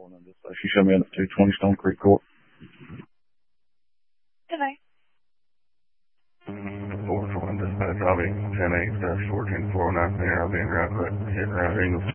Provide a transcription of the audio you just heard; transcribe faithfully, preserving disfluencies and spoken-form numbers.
She showed me in at two twenty Stone Creek Court. Today. four twenty, dispatch, I'll be ten eight, dash fourteen four nine there. I'll be in route, hit route, Eagle